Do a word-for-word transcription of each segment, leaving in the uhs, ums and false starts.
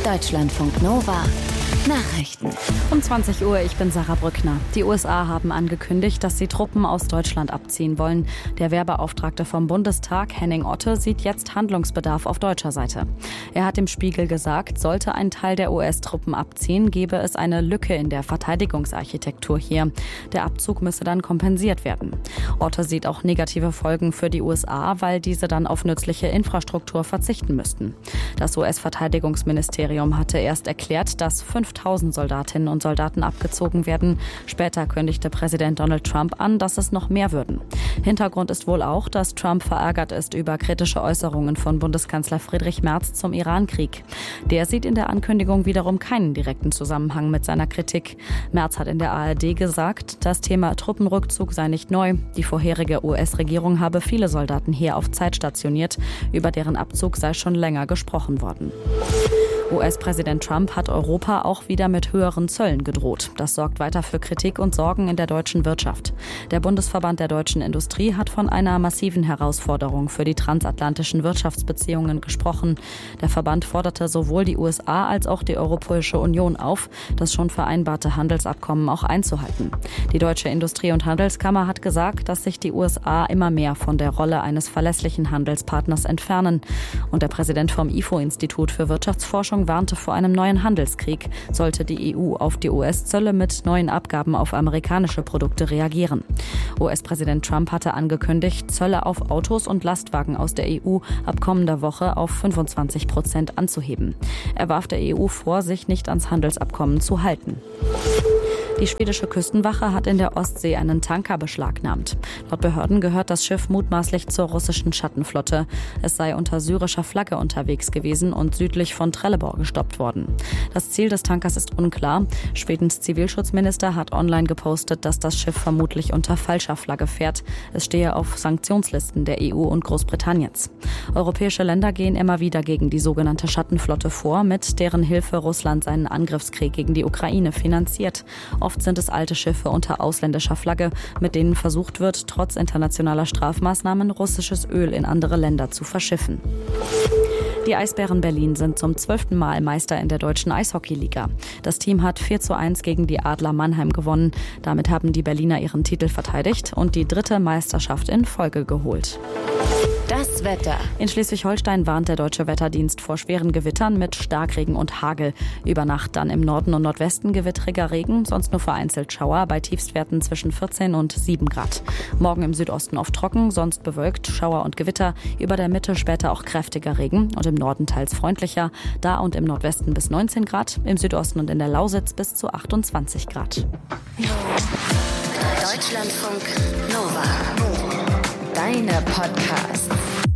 Deutschlandfunk Nova Nachrichten. Um zwanzig Uhr, ich bin Sarah Brückner. Die U S A haben angekündigt, dass sie Truppen aus Deutschland abziehen wollen. Der Wehrbeauftragte vom Bundestag, Henning Otte, sieht jetzt Handlungsbedarf auf deutscher Seite. Er hat dem Spiegel gesagt, sollte ein Teil der U S-Truppen abziehen, gäbe es eine Lücke in der Verteidigungsarchitektur hier. Der Abzug müsse dann kompensiert werden. Otte sieht auch negative Folgen für die U S A, weil diese dann auf nützliche Infrastruktur verzichten müssten. Das U S-Verteidigungsministerium hatte erst erklärt, dass fünftausend Soldatinnen und Soldaten abgezogen werden. Später kündigte Präsident Donald Trump an, dass es noch mehr würden. Hintergrund ist wohl auch, dass Trump verärgert ist über kritische Äußerungen von Bundeskanzler Friedrich Merz zum Iran-Krieg. Der sieht in der Ankündigung wiederum keinen direkten Zusammenhang mit seiner Kritik. Merz hat in der A R D gesagt, das Thema Truppenrückzug sei nicht neu. Die vorherige U S-Regierung habe viele Soldaten hier auf Zeit stationiert. Über deren Abzug sei schon länger gesprochen worden. U S-Präsident Trump hat Europa auch wieder mit höheren Zöllen gedroht. Das sorgt weiter für Kritik und Sorgen in der deutschen Wirtschaft. Der Bundesverband der deutschen Industrie hat von einer massiven Herausforderung für die transatlantischen Wirtschaftsbeziehungen gesprochen. Der Verband forderte sowohl die U S A als auch die Europäische Union auf, das schon vereinbarte Handelsabkommen auch einzuhalten. Die Deutsche Industrie- und Handelskammer hat gesagt, dass sich die U S A immer mehr von der Rolle eines verlässlichen Handelspartners entfernen. Und der Präsident vom I F O-Institut für Wirtschaftsforschung warnte vor einem neuen Handelskrieg, sollte die E U auf die U S-Zölle mit neuen Abgaben auf amerikanische Produkte reagieren. U S-Präsident Trump hatte angekündigt, Zölle auf Autos und Lastwagen aus der E U ab kommender Woche auf fünfundzwanzig Prozent anzuheben. Er warf der E U vor, sich nicht ans Handelsabkommen zu halten. Die schwedische Küstenwache hat in der Ostsee einen Tanker beschlagnahmt. Laut Behörden gehört das Schiff mutmaßlich zur russischen Schattenflotte. Es sei unter syrischer Flagge unterwegs gewesen und südlich von Trelleborg gestoppt worden. Das Ziel des Tankers ist unklar. Schwedens Zivilschutzminister hat online gepostet, dass das Schiff vermutlich unter falscher Flagge fährt. Es stehe auf Sanktionslisten der E U und Großbritanniens. Europäische Länder gehen immer wieder gegen die sogenannte Schattenflotte vor, mit deren Hilfe Russland seinen Angriffskrieg gegen die Ukraine finanziert. Oft sind es alte Schiffe unter ausländischer Flagge, mit denen versucht wird, trotz internationaler Strafmaßnahmen russisches Öl in andere Länder zu verschiffen. Die Eisbären Berlin sind zum zwölften Mal Meister in der deutschen Eishockeyliga. Das Team hat vier zu eins gegen die Adler Mannheim gewonnen. Damit haben die Berliner ihren Titel verteidigt und die dritte Meisterschaft in Folge geholt. Das Wetter. In Schleswig-Holstein warnt der Deutsche Wetterdienst vor schweren Gewittern mit Starkregen und Hagel. Über Nacht dann im Norden und Nordwesten gewittriger Regen, sonst nur vereinzelt Schauer bei Tiefstwerten zwischen vierzehn und sieben Grad. Morgen im Südosten oft trocken, sonst bewölkt, Schauer und Gewitter. Über der Mitte später auch kräftiger Regen und im Norden teils freundlicher. Da und im Nordwesten bis neunzehn Grad, im Südosten und in der Lausitz bis zu achtundzwanzig Grad. Deutschlandfunk Nova. Deine Podcasts.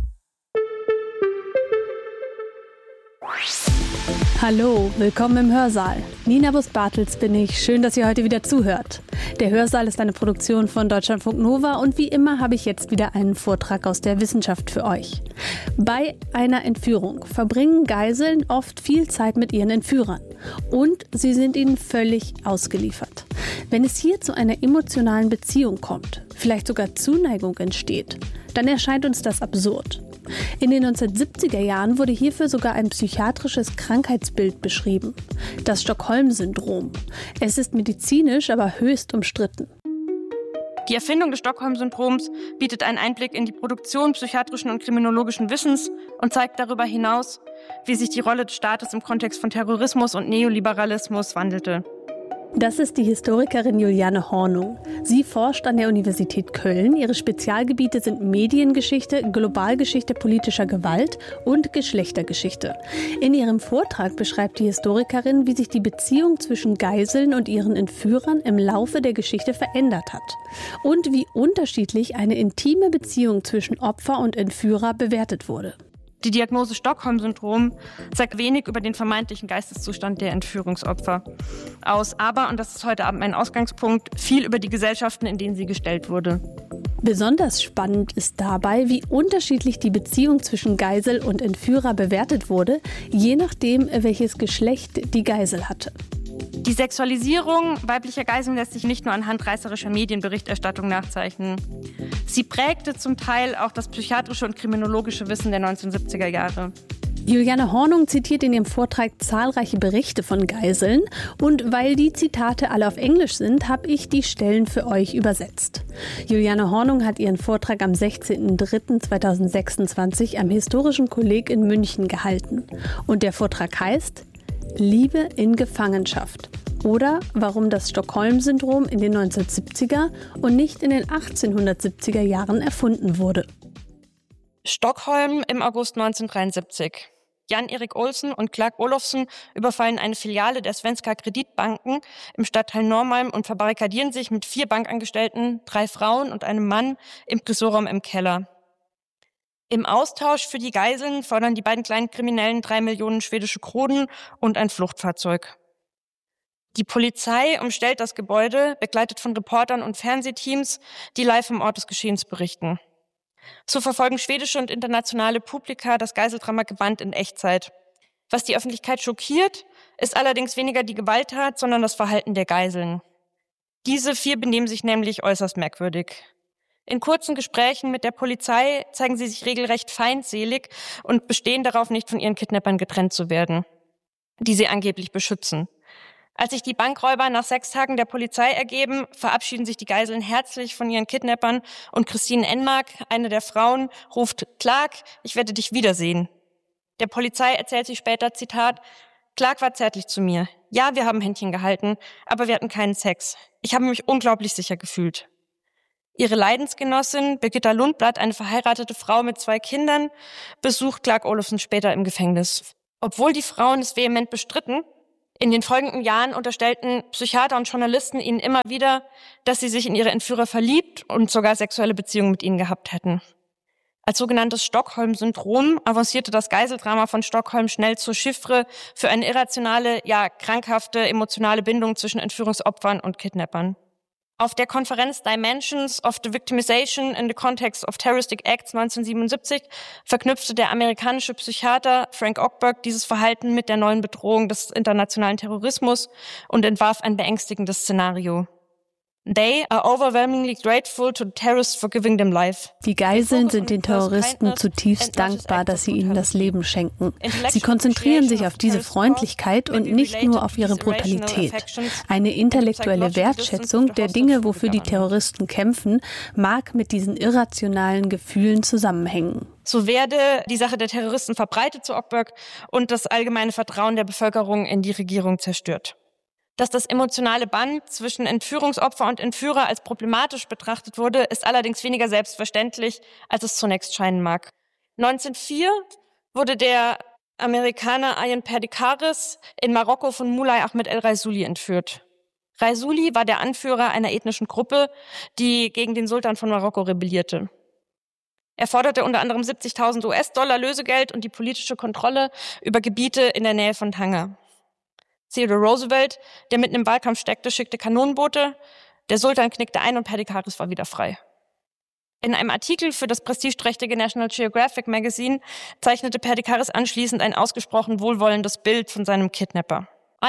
Hallo, willkommen im Hörsaal. Nina Bus-Bartels bin ich. Schön, dass ihr heute wieder zuhört. Der Hörsaal ist eine Produktion von Deutschlandfunk Nova und wie immer habe ich jetzt wieder einen Vortrag aus der Wissenschaft für euch. Bei einer Entführung verbringen Geiseln oft viel Zeit mit ihren Entführern und sie sind ihnen völlig ausgeliefert. Wenn es hier zu einer emotionalen Beziehung kommt, vielleicht sogar Zuneigung entsteht, dann erscheint uns das absurd. In den neunzehnhundertsiebziger Jahren wurde hierfür sogar ein psychiatrisches Krankheitsbild beschrieben, das Stockholm-Syndrom. Es ist medizinisch, aber höchst umstritten. Die Erfindung des Stockholm-Syndroms bietet einen Einblick in die Produktion psychiatrischen und kriminologischen Wissens und zeigt darüber hinaus, wie sich die Rolle des Staates im Kontext von Terrorismus und Neoliberalismus wandelte. Das ist die Historikerin Juliane Hornung. Sie forscht an der Universität Köln. Ihre Spezialgebiete sind Mediengeschichte, Globalgeschichte politischer Gewalt und Geschlechtergeschichte. In ihrem Vortrag beschreibt die Historikerin, wie sich die Beziehung zwischen Geiseln und ihren Entführern im Laufe der Geschichte verändert hat und wie unterschiedlich eine intime Beziehung zwischen Opfer und Entführer bewertet wurde. Die Diagnose Stockholm-Syndrom sagt wenig über den vermeintlichen Geisteszustand der Entführungsopfer aus, aber, und das ist heute Abend mein Ausgangspunkt, viel über die Gesellschaften, in denen sie gestellt wurde. Besonders spannend ist dabei, wie unterschiedlich die Beziehung zwischen Geisel und Entführer bewertet wurde, je nachdem, welches Geschlecht die Geisel hatte. Die Sexualisierung weiblicher Geiseln lässt sich nicht nur anhand reißerischer Medienberichterstattung nachzeichnen. Sie prägte zum Teil auch das psychiatrische und kriminologische Wissen der neunzehnhundertsiebziger Jahre. Juliane Hornung zitiert in ihrem Vortrag zahlreiche Berichte von Geiseln und weil die Zitate alle auf Englisch sind, habe ich die Stellen für euch übersetzt. Juliane Hornung hat ihren Vortrag am sechzehnten dritten zweitausendsechsundzwanzig am Historischen Kolleg in München gehalten. Und der Vortrag heißt Liebe in Gefangenschaft oder warum das Stockholm-Syndrom in den neunzehnhundertsiebziger und nicht in den achtzehnhundertsiebziger Jahren erfunden wurde. Stockholm im August neunzehnhundertdreiundsiebzig. Jan-Erik Olsson und Clark Olofsson überfallen eine Filiale der Svenska Kreditbanken im Stadtteil Norrmalm und verbarrikadieren sich mit vier Bankangestellten, drei Frauen und einem Mann im Tresorraum im Keller. Im Austausch für die Geiseln fordern die beiden kleinen Kriminellen drei Millionen schwedische Kronen und ein Fluchtfahrzeug. Die Polizei umstellt das Gebäude, begleitet von Reportern und Fernsehteams, die live vom Ort des Geschehens berichten. So verfolgen schwedische und internationale Publika das Geiseldrama gebannt in Echtzeit. Was die Öffentlichkeit schockiert, ist allerdings weniger die Gewalttat, sondern das Verhalten der Geiseln. Diese vier benehmen sich nämlich äußerst merkwürdig. In kurzen Gesprächen mit der Polizei zeigen sie sich regelrecht feindselig und bestehen darauf, nicht von ihren Kidnappern getrennt zu werden, die sie angeblich beschützen. Als sich die Bankräuber nach sechs Tagen der Polizei ergeben, verabschieden sich die Geiseln herzlich von ihren Kidnappern und Christine Enmark, eine der Frauen, ruft, Clark, ich werde dich wiedersehen. Der Polizei erzählt sie später, Zitat, Clark war zärtlich zu mir. Ja, wir haben Händchen gehalten, aber wir hatten keinen Sex. Ich habe mich unglaublich sicher gefühlt. Ihre Leidensgenossin Birgitta Lundblad, eine verheiratete Frau mit zwei Kindern, besucht Clark Olofsson später im Gefängnis. Obwohl die Frauen es vehement bestritten, in den folgenden Jahren unterstellten Psychiater und Journalisten ihnen immer wieder, dass sie sich in ihre Entführer verliebt und sogar sexuelle Beziehungen mit ihnen gehabt hätten. Als sogenanntes Stockholm-Syndrom avancierte das Geiseldrama von Stockholm schnell zur Chiffre für eine irrationale, ja krankhafte emotionale Bindung zwischen Entführungsopfern und Kidnappern. Auf der Konferenz Dimensions of the Victimization in the Context of Terroristic Acts neunzehnhundertsiebenundsiebzig verknüpfte der amerikanische Psychiater Frank Ockberg dieses Verhalten mit der neuen Bedrohung des internationalen Terrorismus und entwarf ein beängstigendes Szenario. They are overwhelmingly grateful to the terrorists for giving them life. Die Geiseln sind den Terroristen zutiefst dankbar, dass sie ihnen das Leben schenken. Sie konzentrieren sich auf diese Freundlichkeit und nicht nur auf ihre Brutalität. Eine intellektuelle Wertschätzung der Dinge, wofür die Terroristen kämpfen, mag mit diesen irrationalen Gefühlen zusammenhängen. So werde die Sache der Terroristen verbreitet, zu Ockberg, und das allgemeine Vertrauen der Bevölkerung in die Regierung zerstört. Dass das emotionale Band zwischen Entführungsopfer und Entführer als problematisch betrachtet wurde, ist allerdings weniger selbstverständlich, als es zunächst scheinen mag. neunzehnhundertvier wurde der Amerikaner Ayaan Perdikaris in Marokko von Moulay Ahmed El Raissouli entführt. Raissouli war der Anführer einer ethnischen Gruppe, die gegen den Sultan von Marokko rebellierte. Er forderte unter anderem siebzigtausend US-Dollar Lösegeld und die politische Kontrolle über Gebiete in der Nähe von Tanger. Theodore Roosevelt, der mitten im Wahlkampf steckte, schickte Kanonenboote. Der Sultan knickte ein und Perdikaris war wieder frei. In einem Artikel für das prestigeträchtige National Geographic Magazine zeichnete Perdikaris anschließend ein ausgesprochen wohlwollendes Bild von seinem Kidnapper.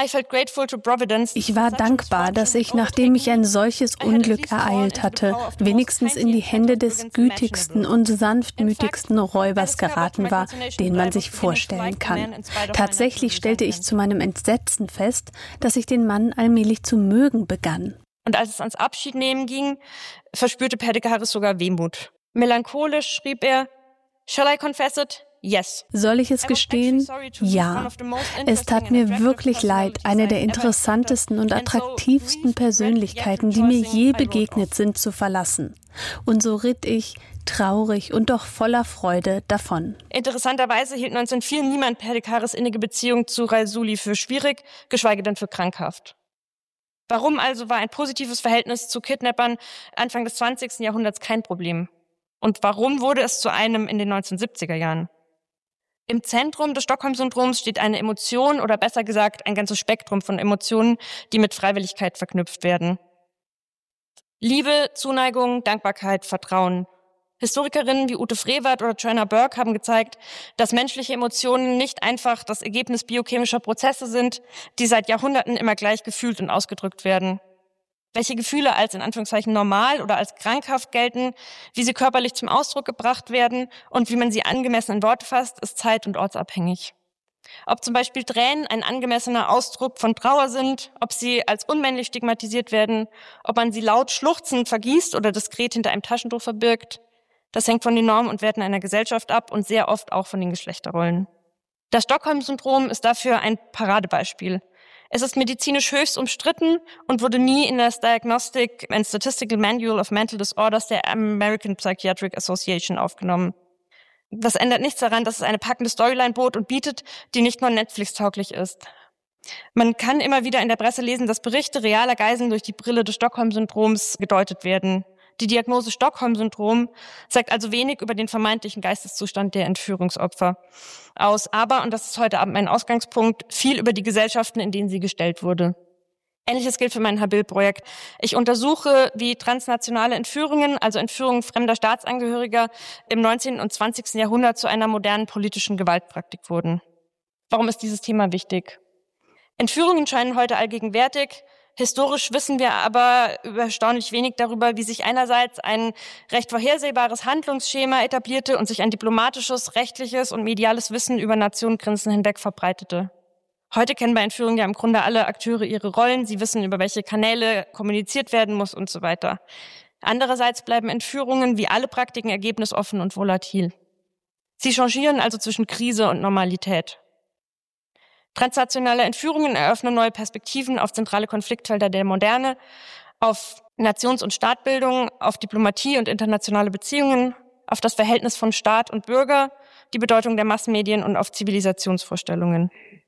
Ich war dankbar, dass ich, nachdem mich ein solches Unglück ereilt hatte, wenigstens in die Hände des gütigsten und sanftmütigsten Räubers geraten war, den man sich vorstellen kann. Tatsächlich stellte ich zu meinem Entsetzen fest, dass ich den Mann allmählich zu mögen begann. Und als es ans Abschiednehmen ging, verspürte Perdikaris sogar Wehmut. Melancholisch schrieb er, "Shall I confess it? Yes." Soll ich es gestehen? Ja. Es tat mir wirklich leid, eine der interessantesten und attraktivsten Persönlichkeiten, die mir je begegnet sind, zu verlassen. Und so ritt ich, traurig und doch voller Freude, davon. Interessanterweise hielt neunzehnhundertvier niemand Perdikaris innige Beziehung zu Raissouli für schwierig, geschweige denn für krankhaft. Warum also war ein positives Verhältnis zu Kidnappern Anfang des zwanzigsten Jahrhunderts kein Problem? Und warum wurde es zu einem in den neunzehnhundertsiebziger Jahren? Im Zentrum des Stockholm-Syndroms steht eine Emotion oder besser gesagt ein ganzes Spektrum von Emotionen, die mit Freiwilligkeit verknüpft werden. Liebe, Zuneigung, Dankbarkeit, Vertrauen. Historikerinnen wie Ute Frevert oder Joanna Burke haben gezeigt, dass menschliche Emotionen nicht einfach das Ergebnis biochemischer Prozesse sind, die seit Jahrhunderten immer gleich gefühlt und ausgedrückt werden. welche Gefühle als in Anführungszeichen normal oder als krankhaft gelten, wie sie körperlich zum Ausdruck gebracht werden und wie man sie angemessen in Worte fasst, ist zeit- und ortsabhängig. Ob zum Beispiel Tränen ein angemessener Ausdruck von Trauer sind, ob sie als unmännlich stigmatisiert werden, ob man sie laut schluchzend vergießt oder diskret hinter einem Taschentuch verbirgt, das hängt von den Normen und Werten einer Gesellschaft ab und sehr oft auch von den Geschlechterrollen. Das Stockholm-Syndrom ist dafür ein Paradebeispiel. Es ist medizinisch höchst umstritten und wurde nie in das Diagnostic and Statistical Manual of Mental Disorders der American Psychiatric Association aufgenommen. Das ändert nichts daran, dass es eine packende Storyline bot und bietet, die nicht nur Netflix-tauglich ist. Man kann immer wieder in der Presse lesen, dass Berichte realer Geiseln durch die Brille des Stockholm-Syndroms gedeutet werden. Die Diagnose Stockholm-Syndrom sagt also wenig über den vermeintlichen Geisteszustand der Entführungsopfer aus, aber, und das ist heute Abend mein Ausgangspunkt, viel über die Gesellschaften, in denen sie gestellt wurde. Ähnliches gilt für mein Habil-Projekt. Ich untersuche, wie transnationale Entführungen, also Entführungen fremder Staatsangehöriger, im neunzehnten und zwanzigsten Jahrhundert zu einer modernen politischen Gewaltpraktik wurden. Warum ist dieses Thema wichtig? Entführungen scheinen heute allgegenwärtig. Historisch wissen wir aber erstaunlich wenig darüber, wie sich einerseits ein recht vorhersehbares Handlungsschema etablierte und sich ein diplomatisches, rechtliches und mediales Wissen über Nationengrenzen hinweg verbreitete. Heute kennen bei Entführungen ja im Grunde alle Akteure ihre Rollen. Sie wissen, über welche Kanäle kommuniziert werden muss und so weiter. Andererseits bleiben Entführungen wie alle Praktiken ergebnisoffen und volatil. Sie changieren also zwischen Krise und Normalität. Transnationale Entführungen eröffnen neue Perspektiven auf zentrale Konfliktfelder der Moderne, auf Nations- und Staatbildung, auf Diplomatie und internationale Beziehungen, auf das Verhältnis von Staat und Bürger, die Bedeutung der Massenmedien und auf Zivilisationsvorstellungen.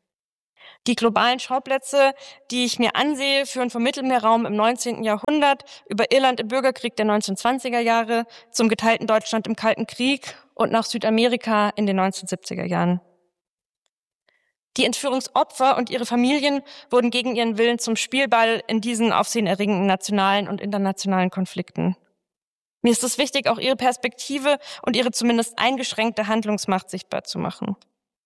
Die globalen Schauplätze, die ich mir ansehe, führen vom Mittelmeerraum im neunzehnten Jahrhundert über Irland im Bürgerkrieg der neunzehnhundertzwanziger Jahre zum geteilten Deutschland im Kalten Krieg und nach Südamerika in den neunzehnhundertsiebziger Jahren. Die Entführungsopfer und ihre Familien wurden gegen ihren Willen zum Spielball in diesen aufsehenerregenden nationalen und internationalen Konflikten. Mir ist es wichtig, auch ihre Perspektive und ihre zumindest eingeschränkte Handlungsmacht sichtbar zu machen.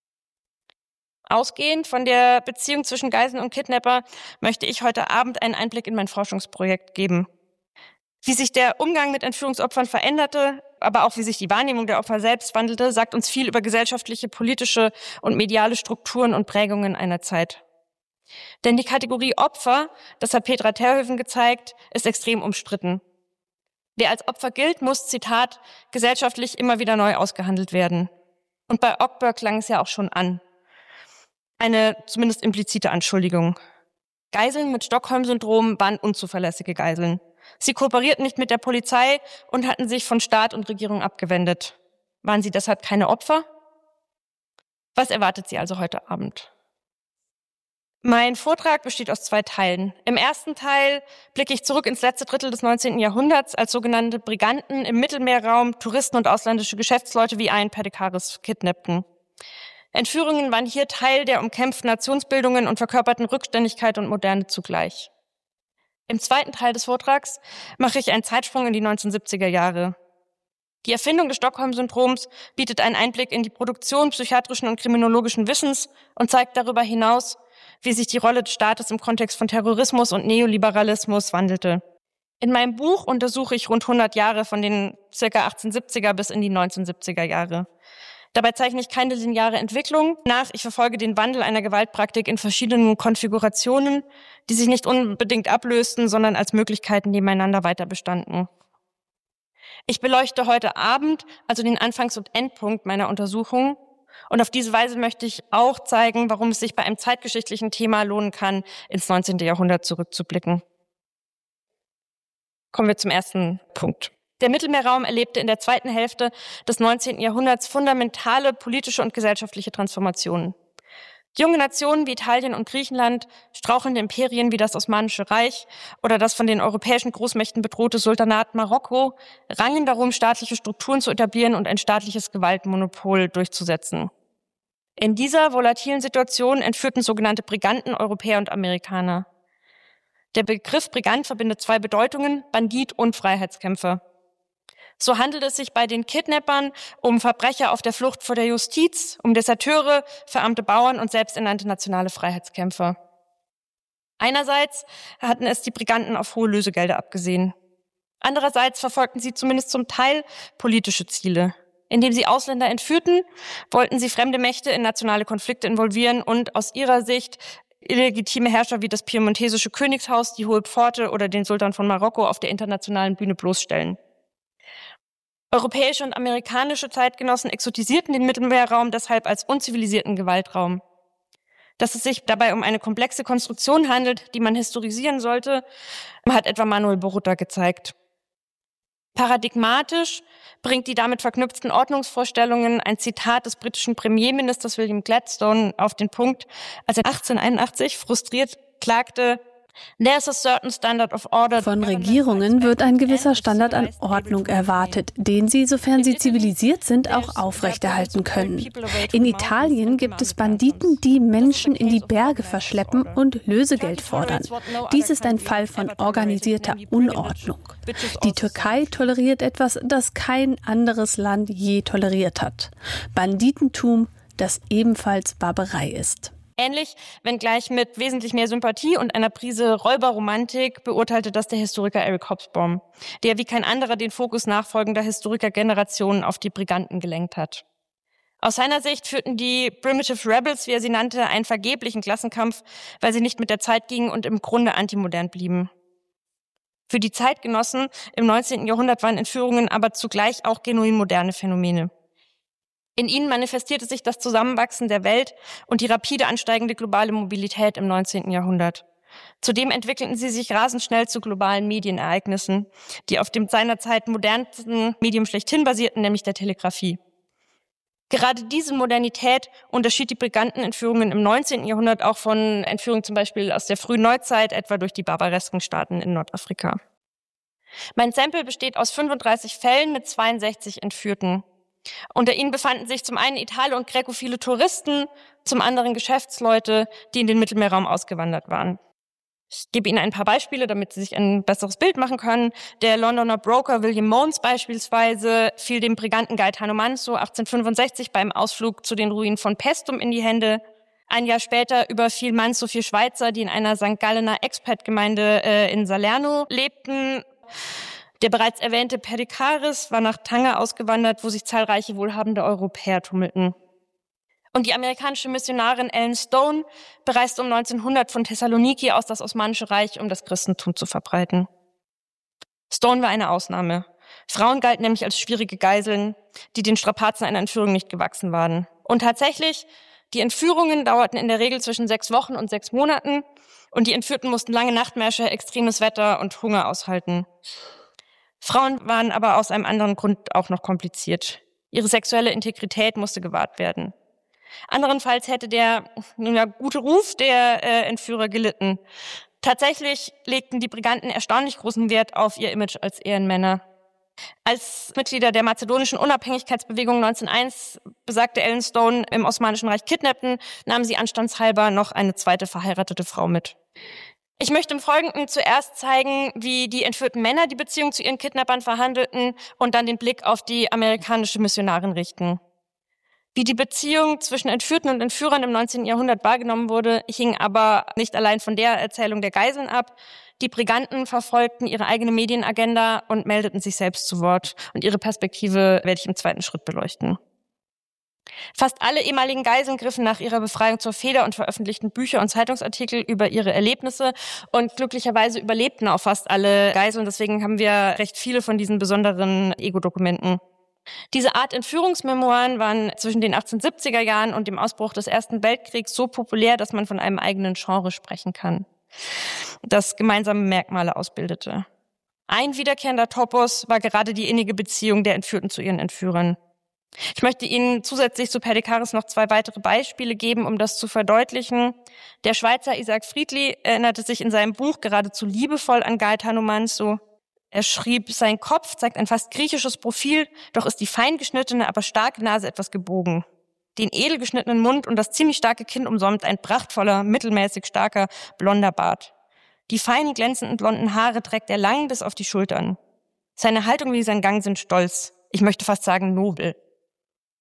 Ausgehend von der Beziehung zwischen Geiseln und Kidnapper möchte ich heute Abend einen Einblick in mein Forschungsprojekt geben. Wie sich der Umgang mit Entführungsopfern veränderte, aber auch wie sich die Wahrnehmung der Opfer selbst wandelte, sagt uns viel über gesellschaftliche, politische und mediale Strukturen und Prägungen einer Zeit. Denn die Kategorie Opfer, das hat Petra Terhoeven gezeigt, ist extrem umstritten. Wer als Opfer gilt, muss, Zitat, gesellschaftlich immer wieder neu ausgehandelt werden. Und bei Ockberg klang es ja auch schon an. Eine zumindest implizite Anschuldigung. Geiseln mit Stockholm-Syndrom waren unzuverlässige Geiseln. Sie kooperierten nicht mit der Polizei und hatten sich von Staat und Regierung abgewendet. Waren sie deshalb keine Opfer? Was erwartet Sie also heute Abend? Mein Vortrag besteht aus zwei Teilen. Im ersten Teil blicke ich zurück ins letzte Drittel des neunzehnten Jahrhunderts, als sogenannte Briganten im Mittelmeerraum Touristen und ausländische Geschäftsleute wie einen Perdicaris kidnappten. Entführungen waren hier Teil der umkämpften Nationsbildungen und verkörperten Rückständigkeit und Moderne zugleich. Im zweiten Teil des Vortrags mache ich einen Zeitsprung in die neunzehnhundertsiebziger Jahre. Die Erfindung des Stockholm-Syndroms bietet einen Einblick in die Produktion psychiatrischen und kriminologischen Wissens und zeigt darüber hinaus, wie sich die Rolle des Staates im Kontext von Terrorismus und Neoliberalismus wandelte. In meinem Buch untersuche ich rund hundert Jahre von den ca. achtzehnhundertsiebziger bis in die neunzehnhundertsiebziger Jahre. Dabei zeichne ich keine lineare Entwicklung nach. Ich verfolge den Wandel einer Gewaltpraktik in verschiedenen Konfigurationen, die sich nicht unbedingt ablösten, sondern als Möglichkeiten nebeneinander weiter bestanden. Ich beleuchte heute Abend also den Anfangs- und Endpunkt meiner Untersuchung. Und auf diese Weise möchte ich auch zeigen, warum es sich bei einem zeitgeschichtlichen Thema lohnen kann, ins neunzehnten Jahrhundert zurückzublicken. Kommen wir zum ersten Punkt. Der Mittelmeerraum erlebte in der zweiten Hälfte des neunzehnten Jahrhunderts fundamentale politische und gesellschaftliche Transformationen. Junge Nationen wie Italien und Griechenland, strauchelnde Imperien wie das Osmanische Reich oder das von den europäischen Großmächten bedrohte Sultanat Marokko rangen darum, staatliche Strukturen zu etablieren und ein staatliches Gewaltmonopol durchzusetzen. In dieser volatilen Situation entführten sogenannte Briganten Europäer und Amerikaner. Der Begriff Brigant verbindet zwei Bedeutungen, Bandit und Freiheitskämpfer. So handelt es sich bei den Kidnappern um Verbrecher auf der Flucht vor der Justiz, um Deserteure, verarmte Bauern und selbsternannte nationale Freiheitskämpfer. Einerseits hatten es die Briganten auf hohe Lösegelder abgesehen. Andererseits verfolgten sie zumindest zum Teil politische Ziele. Indem sie Ausländer entführten, wollten sie fremde Mächte in nationale Konflikte involvieren und aus ihrer Sicht illegitime Herrscher wie das piemontesische Königshaus, die Hohe Pforte oder den Sultan von Marokko auf der internationalen Bühne bloßstellen. Europäische und amerikanische Zeitgenossen exotisierten den Mittelmeerraum deshalb als unzivilisierten Gewaltraum. Dass es sich dabei um eine komplexe Konstruktion handelt, die man historisieren sollte, hat etwa Manuel Boruta gezeigt. Paradigmatisch bringt die damit verknüpften Ordnungsvorstellungen ein Zitat des britischen Premierministers William Gladstone auf den Punkt, als er achtzehnhunderteinundachtzig frustriert klagte, There's a certain standard of order. Von Regierungen wird ein gewisser Standard an Ordnung erwartet, den sie, sofern sie zivilisiert sind, auch aufrechterhalten können. In Italien gibt es Banditen, die Menschen in die Berge verschleppen und Lösegeld fordern. Dies ist ein Fall von organisierter Unordnung. Die Türkei toleriert etwas, das kein anderes Land je toleriert hat. Banditentum, das ebenfalls Barbarei ist. Ähnlich, wenngleich mit wesentlich mehr Sympathie und einer Prise Räuberromantik, beurteilte das der Historiker Eric Hobsbawm, der wie kein anderer den Fokus nachfolgender Historikergenerationen auf die Briganten gelenkt hat. Aus seiner Sicht führten die Primitive Rebels, wie er sie nannte, einen vergeblichen Klassenkampf, weil sie nicht mit der Zeit gingen und im Grunde antimodern blieben. Für die Zeitgenossen im neunzehnten Jahrhundert waren Entführungen aber zugleich auch genuin moderne Phänomene. In ihnen manifestierte sich das Zusammenwachsen der Welt und die rapide ansteigende globale Mobilität im neunzehnten Jahrhundert. Zudem entwickelten sie sich rasend schnell zu globalen Medienereignissen, die auf dem seinerzeit modernsten Medium schlechthin basierten, nämlich der Telegrafie. Gerade diese Modernität unterschied die Brigantenentführungen im neunzehnten Jahrhundert auch von Entführungen zum Beispiel aus der frühen Neuzeit, etwa durch die barbaresken Staaten in Nordafrika. Mein Sample besteht aus fünfunddreißig Fällen mit zweiundsechzig Entführten. Unter ihnen befanden sich zum einen Italo- und gräkophile Touristen, zum anderen Geschäftsleute, die in den Mittelmeerraum ausgewandert waren. Ich gebe Ihnen ein paar Beispiele, damit Sie sich ein besseres Bild machen können. Der Londoner Broker William Mons beispielsweise fiel dem Briganten Gaetano Manso achtzehnhundertfünfundsechzig beim Ausflug zu den Ruinen von Paestum in die Hände. Ein Jahr später überfiel Manso vier Schweizer, die in einer Sankt Gallener Expat-Gemeinde äh, in Salerno lebten. Der bereits erwähnte Perdicaris war nach Tanger ausgewandert, wo sich zahlreiche wohlhabende Europäer tummelten. Und die amerikanische Missionarin Ellen Stone bereiste um neunzehnhundert von Thessaloniki aus das Osmanische Reich, um das Christentum zu verbreiten. Stone war eine Ausnahme. Frauen galten nämlich als schwierige Geiseln, die den Strapazen einer Entführung nicht gewachsen waren. Und tatsächlich, die Entführungen dauerten in der Regel zwischen sechs Wochen und sechs Monaten und die Entführten mussten lange Nachtmärsche, extremes Wetter und Hunger aushalten. Frauen waren aber aus einem anderen Grund auch noch kompliziert. Ihre sexuelle Integrität musste gewahrt werden. Anderenfalls hätte der nun ja, gute Ruf der äh, Entführer gelitten. Tatsächlich legten die Briganten erstaunlich großen Wert auf ihr Image als Ehrenmänner. Als Mitglieder der mazedonischen Unabhängigkeitsbewegung neunzehnhunderteins besagte Ellen Stone im Osmanischen Reich kidnappten, nahmen sie anstandshalber noch eine zweite verheiratete Frau mit. Ich möchte im Folgenden zuerst zeigen, wie die entführten Männer die Beziehung zu ihren Kidnappern verhandelten und dann den Blick auf die amerikanische Missionarin richten. Wie die Beziehung zwischen Entführten und Entführern im neunzehnten Jahrhundert wahrgenommen wurde, hing aber nicht allein von der Erzählung der Geiseln ab. Die Briganten verfolgten ihre eigene Medienagenda und meldeten sich selbst zu Wort. Und ihre Perspektive werde ich im zweiten Schritt beleuchten. Fast alle ehemaligen Geiseln griffen nach ihrer Befreiung zur Feder und veröffentlichten Bücher und Zeitungsartikel über ihre Erlebnisse. Und glücklicherweise überlebten auch fast alle Geiseln. Deswegen haben wir recht viele von diesen besonderen Ego-Dokumenten. Diese Art Entführungsmemoiren waren zwischen den achtzehnhundertsiebziger Jahren und dem Ausbruch des Ersten Weltkriegs so populär, dass man von einem eigenen Genre sprechen kann, das gemeinsame Merkmale ausbildete. Ein wiederkehrender Topos war gerade die innige Beziehung der Entführten zu ihren Entführern. Ich möchte Ihnen zusätzlich zu Perdicaris noch zwei weitere Beispiele geben, um das zu verdeutlichen. Der Schweizer Isaac Friedli erinnerte sich in seinem Buch geradezu liebevoll an Gaetano Manso. Er schrieb, sein Kopf zeigt ein fast griechisches Profil, doch ist die fein geschnittene, aber starke Nase etwas gebogen. Den edel geschnittenen Mund und das ziemlich starke Kinn umsäumt ein prachtvoller, mittelmäßig starker, blonder Bart. Die feinen, glänzenden blonden Haare trägt er lang bis auf die Schultern. Seine Haltung wie sein Gang sind stolz. Ich möchte fast sagen nobel.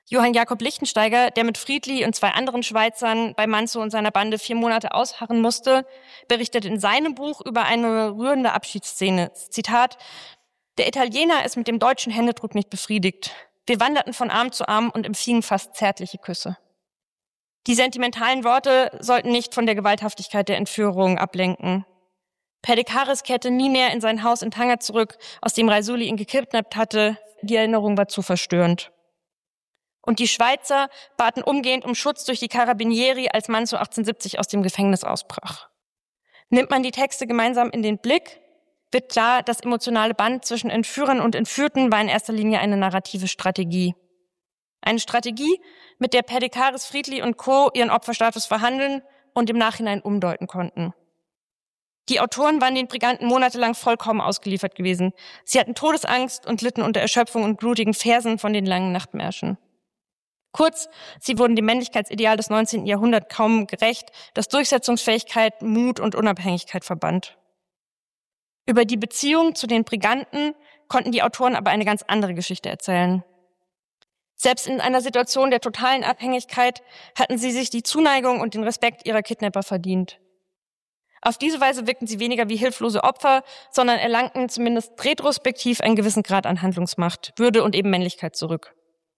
Johann Jakob Lichtensteiger, der mit Friedli und zwei anderen Schweizern bei Manzo und seiner Bande vier Monate ausharren musste, berichtet in seinem Buch über eine rührende Abschiedsszene. Zitat: Der Italiener ist mit dem deutschen Händedruck nicht befriedigt. Wir wanderten von Arm zu Arm und empfingen fast zärtliche Küsse. Die sentimentalen Worte sollten nicht von der Gewalthaftigkeit der Entführung ablenken. Perdicaris kehrte nie mehr in sein Haus in Tanger zurück, aus dem Raisuli ihn gekidnappt hatte. Die Erinnerung war zu verstörend. Und die Schweizer baten umgehend um Schutz durch die Carabinieri, als Manzo achtzehnhundertsiebzig aus dem Gefängnis ausbrach. Nimmt man die Texte gemeinsam in den Blick, wird klar, das emotionale Band zwischen Entführern und Entführten war in erster Linie eine narrative Strategie. Eine Strategie, mit der Perdicaris, Friedli und Co. ihren Opferstatus verhandeln und im Nachhinein umdeuten konnten. Die Autoren waren den Briganten monatelang vollkommen ausgeliefert gewesen. Sie hatten Todesangst und litten unter Erschöpfung und blutigen Fersen von den langen Nachtmärschen. Kurz, sie wurden dem Männlichkeitsideal des neunzehnten Jahrhunderts kaum gerecht, das Durchsetzungsfähigkeit, Mut und Unabhängigkeit verband. Über die Beziehung zu den Briganten konnten die Autoren aber eine ganz andere Geschichte erzählen. Selbst in einer Situation der totalen Abhängigkeit hatten sie sich die Zuneigung und den Respekt ihrer Kidnapper verdient. Auf diese Weise wirkten sie weniger wie hilflose Opfer, sondern erlangten zumindest retrospektiv einen gewissen Grad an Handlungsmacht, Würde und eben Männlichkeit zurück.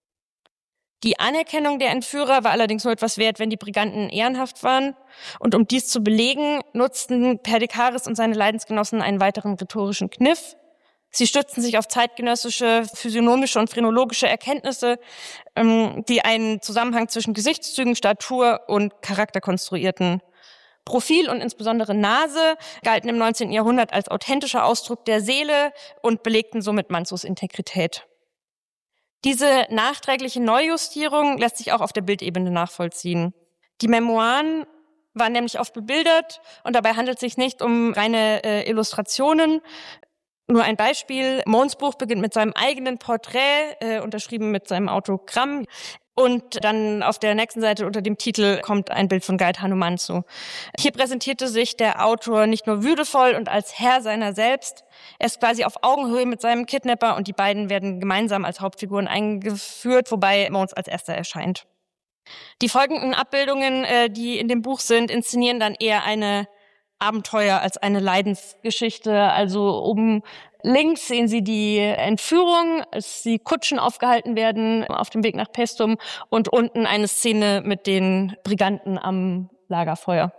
Die Anerkennung der Entführer war allerdings nur etwas wert, wenn die Briganten ehrenhaft waren. Und um dies zu belegen, nutzten Perdicaris und seine Leidensgenossen einen weiteren rhetorischen Kniff. Sie stützten sich auf zeitgenössische physiognomische und phrenologische Erkenntnisse, die einen Zusammenhang zwischen Gesichtszügen, Statur und Charakter konstruierten. Profil und insbesondere Nase galten im neunzehnten Jahrhundert als authentischer Ausdruck der Seele und belegten somit Manzos Integrität. Diese nachträgliche Neujustierung lässt sich auch auf der Bildebene nachvollziehen. Die Memoiren waren nämlich oft bebildert und dabei handelt es sich nicht um reine äh, Illustrationen. Nur ein Beispiel: Mones Buch beginnt mit seinem eigenen Porträt, äh, unterschrieben mit seinem Autogramm. Und dann auf der nächsten Seite unter dem Titel kommt ein Bild von Gaetano Manzo. Hier präsentierte sich der Autor nicht nur würdevoll und als Herr seiner selbst, er ist quasi auf Augenhöhe mit seinem Kidnapper und die beiden werden gemeinsam als Hauptfiguren eingeführt, wobei Mones als erster erscheint. Die folgenden Abbildungen, die in dem Buch sind, inszenieren dann eher eine Abenteuer als eine Leidensgeschichte. Also oben links sehen Sie die Entführung, als die Kutschen aufgehalten werden auf dem Weg nach Paestum, und unten eine Szene mit den Briganten am Lagerfeuer.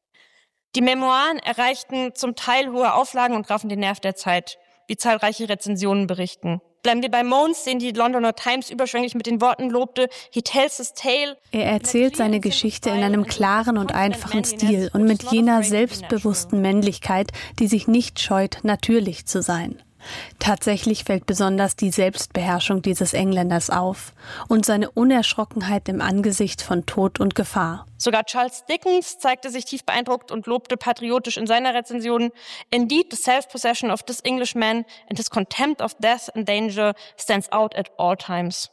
Die Memoiren erreichten zum Teil hohe Auflagen und trafen den Nerv der Zeit, wie zahlreiche Rezensionen berichten. Bleiben wir bei Mones, den die Londoner Times überschwänglich mit den Worten lobte: He tells his tale. Er erzählt seine Geschichte in einem klaren und einfachen Stil und mit jener selbstbewussten Männlichkeit, die sich nicht scheut, natürlich zu sein. Tatsächlich fällt besonders die Selbstbeherrschung dieses Engländers auf und seine Unerschrockenheit im Angesicht von Tod und Gefahr. Sogar Charles Dickens zeigte sich tief beeindruckt und lobte patriotisch in seiner Rezension: Indeed, the self-possession of this Englishman and his contempt of death and danger stands out at all times.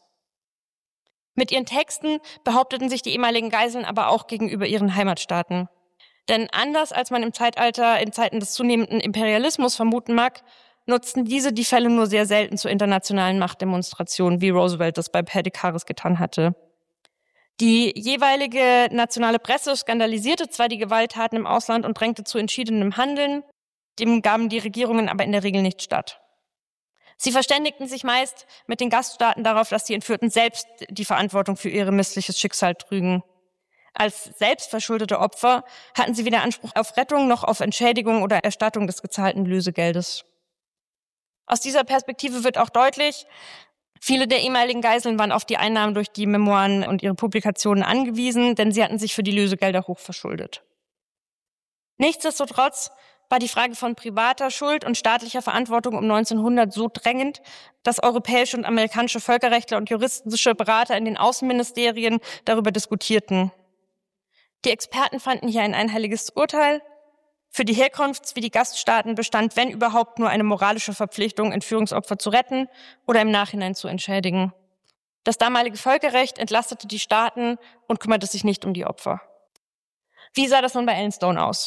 Mit ihren Texten behaupteten sich die ehemaligen Geiseln aber auch gegenüber ihren Heimatstaaten. Denn anders als man im Zeitalter, in Zeiten des zunehmenden Imperialismus vermuten mag, nutzten diese die Fälle nur sehr selten zu internationalen Machtdemonstrationen, wie Roosevelt das bei Perdicaris getan hatte. Die jeweilige nationale Presse skandalisierte zwar die Gewalttaten im Ausland und drängte zu entschiedenem Handeln, dem gaben die Regierungen aber in der Regel nicht statt. Sie verständigten sich meist mit den Gaststaaten darauf, dass die Entführten selbst die Verantwortung für ihr missliches Schicksal trügen. Als selbstverschuldete Opfer hatten sie weder Anspruch auf Rettung noch auf Entschädigung oder Erstattung des gezahlten Lösegeldes. Aus dieser Perspektive wird auch deutlich, viele der ehemaligen Geiseln waren auf die Einnahmen durch die Memoiren und ihre Publikationen angewiesen, denn sie hatten sich für die Lösegelder hoch verschuldet. Nichtsdestotrotz war die Frage von privater Schuld und staatlicher Verantwortung um neunzehnhundert so drängend, dass europäische und amerikanische Völkerrechtler und juristische Berater in den Außenministerien darüber diskutierten. Die Experten fanden hier ein einhelliges Urteil: Für die Herkunfts- wie die Gaststaaten bestand, wenn überhaupt, nur eine moralische Verpflichtung, Entführungsopfer zu retten oder im Nachhinein zu entschädigen. Das damalige Völkerrecht entlastete die Staaten und kümmerte sich nicht um die Opfer. Wie sah das nun bei Ellen Stone aus?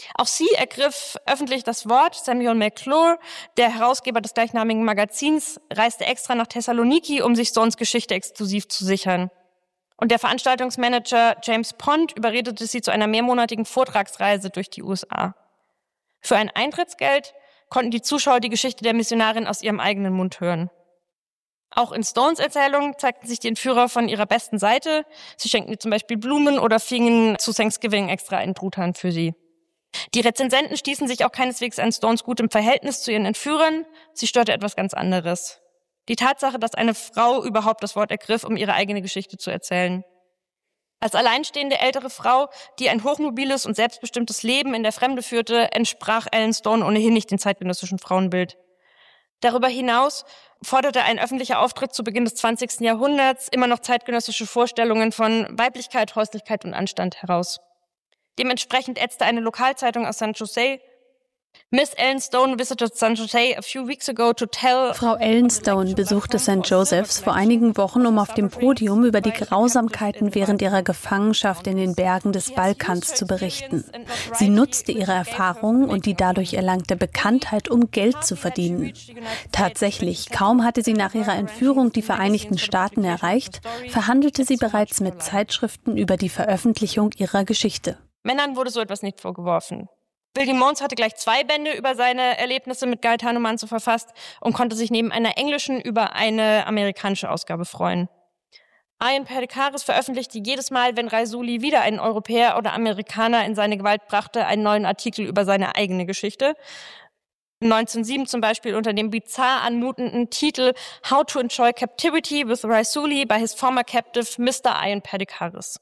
Auch sie ergriff öffentlich das Wort. Samuel McClure, der Herausgeber des gleichnamigen Magazins, reiste extra nach Thessaloniki, um sich Stones Geschichte exklusiv zu sichern. Und der Veranstaltungsmanager James Pond überredete sie zu einer mehrmonatigen Vortragsreise durch die U S A. Für ein Eintrittsgeld konnten die Zuschauer die Geschichte der Missionarin aus ihrem eigenen Mund hören. Auch in Stones Erzählung zeigten sich die Entführer von ihrer besten Seite. Sie schenkten ihr zum Beispiel Blumen oder fingen zu Thanksgiving extra einen Truthahn für sie. Die Rezensenten stießen sich auch keineswegs an Stones gutem Verhältnis zu ihren Entführern. Sie störte etwas ganz anderes. Die Tatsache, dass eine Frau überhaupt das Wort ergriff, um ihre eigene Geschichte zu erzählen. Als alleinstehende ältere Frau, die ein hochmobiles und selbstbestimmtes Leben in der Fremde führte, entsprach Ellen Stone ohnehin nicht dem zeitgenössischen Frauenbild. Darüber hinaus forderte ein öffentlicher Auftritt zu Beginn des zwanzigsten Jahrhunderts immer noch zeitgenössische Vorstellungen von Weiblichkeit, Häuslichkeit und Anstand heraus. Dementsprechend ätzte eine Lokalzeitung aus San Jose: Miss Ellen Stone visited San Jose a few weeks ago to tell... Frau Ellen Stone besuchte Sankt Josephs vor einigen Wochen, um auf dem Podium über die Grausamkeiten während ihrer Gefangenschaft in den Bergen des Balkans zu berichten. Sie nutzte ihre Erfahrungen und die dadurch erlangte Bekanntheit, um Geld zu verdienen. Tatsächlich, kaum hatte sie nach ihrer Entführung die Vereinigten Staaten erreicht, verhandelte sie bereits mit Zeitschriften über die Veröffentlichung ihrer Geschichte. Männern wurde so etwas nicht vorgeworfen. Bill Demons hatte gleich zwei Bände über seine Erlebnisse mit Gaetano Manzo verfasst und konnte sich neben einer englischen über eine amerikanische Ausgabe freuen. Ian Perdicaris veröffentlichte jedes Mal, wenn Raisuli wieder einen Europäer oder Amerikaner in seine Gewalt brachte, einen neuen Artikel über seine eigene Geschichte. neunzehnhundertsieben zum Beispiel unter dem bizarr anmutenden Titel How to Enjoy Captivity with Raisuli by his former captive Mister Ian Perdicaris.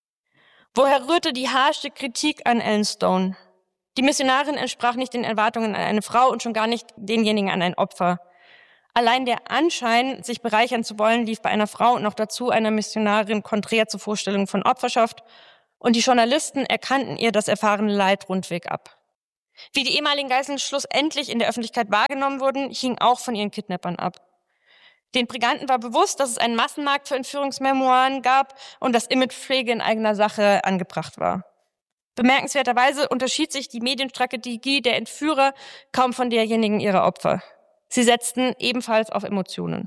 Woher rührte die harsche Kritik an Ellen Stone? Die Missionarin entsprach nicht den Erwartungen an eine Frau und schon gar nicht denjenigen an ein Opfer. Allein der Anschein, sich bereichern zu wollen, lief bei einer Frau und noch dazu einer Missionarin konträr zur Vorstellung von Opferschaft. Und die Journalisten erkannten ihr das erfahrene Leid rundweg ab. Wie die ehemaligen Geiseln schlussendlich in der Öffentlichkeit wahrgenommen wurden, hing auch von ihren Kidnappern ab. Den Briganten war bewusst, dass es einen Massenmarkt für Entführungsmemoiren gab und dass Imagepflege in eigener Sache angebracht war. Bemerkenswerterweise unterschied sich die Medienstrategie der Entführer kaum von derjenigen ihrer Opfer. Sie setzten ebenfalls auf Emotionen.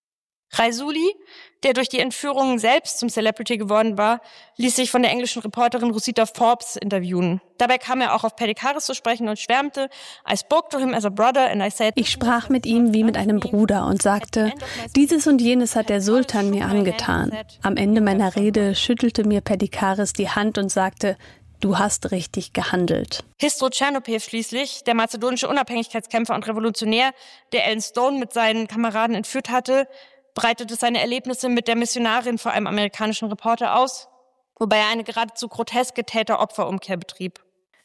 Raisuli, der durch die Entführungen selbst zum Celebrity geworden war, ließ sich von der englischen Reporterin Rosita Forbes interviewen. Dabei kam er auch auf Perdicaris zu sprechen und schwärmte: I spoke to him as a brother and I said... Ich sprach mit ihm wie mit einem Bruder und sagte, dieses und jenes hat der Sultan mir angetan. Am Ende meiner Rede schüttelte mir Perdicaris die Hand und sagte: Du hast richtig gehandelt. Hristo Chernopev schließlich, der mazedonische Unabhängigkeitskämpfer und Revolutionär, der Ellen Stone mit seinen Kameraden entführt hatte, breitete seine Erlebnisse mit der Missionarin vor einem amerikanischen Reporter aus, wobei er eine geradezu groteske Täter-Opfer-Umkehr betrieb.